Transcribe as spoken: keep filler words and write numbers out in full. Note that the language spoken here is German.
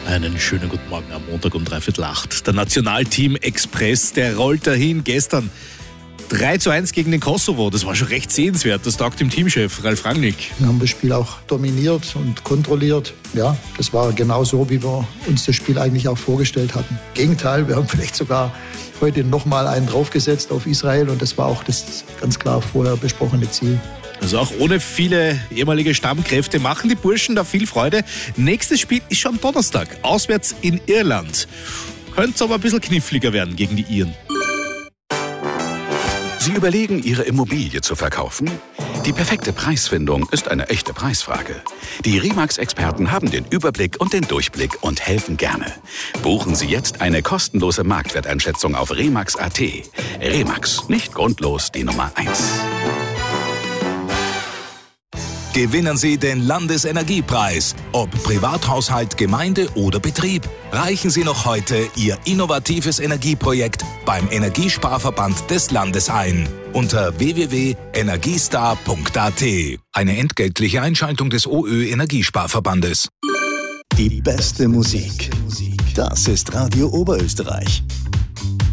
Einen schönen guten Morgen am Montag um dreiviertel acht. Der Nationalteam Express, der rollt dahin. Gestern drei zu eins gegen den Kosovo. Das war schon recht sehenswert. Das taugt dem Teamchef Ralf Rangnick. Wir haben das Spiel auch dominiert und kontrolliert. Ja, das war genau so, wie wir uns das Spiel eigentlich auch vorgestellt hatten. Im Gegenteil, wir haben vielleicht sogar heute nochmal einen draufgesetzt auf Israel. Und das war auch das ganz klar vorher besprochene Ziel. Also auch ohne viele ehemalige Stammkräfte machen die Burschen da viel Freude. Nächstes Spiel ist schon am Donnerstag, auswärts in Irland. Könnte aber ein bisschen kniffliger werden gegen die Iren. Sie überlegen, Ihre Immobilie zu verkaufen? Die perfekte Preisfindung ist eine echte Preisfrage. Die Remax-Experten haben den Überblick und den Durchblick und helfen gerne. Buchen Sie jetzt eine kostenlose Marktwerteinschätzung auf remax punkt a t. Remax, nicht grundlos die Nummer eins. Gewinnen Sie den Landesenergiepreis. Ob Privathaushalt, Gemeinde oder Betrieb. Reichen Sie noch heute Ihr innovatives Energieprojekt beim Energiesparverband des Landes ein. Unter w w w punkt energiestar punkt a t. Eine entgeltliche Einschaltung des O Ö Energiesparverbandes. Die beste Musik. Das ist Radio Oberösterreich.